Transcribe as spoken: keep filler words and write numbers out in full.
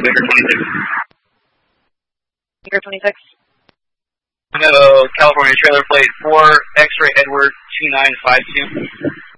Baker twenty-six. Baker twenty-six. Hello, California trailer plate four, X-ray Edward two nine five two.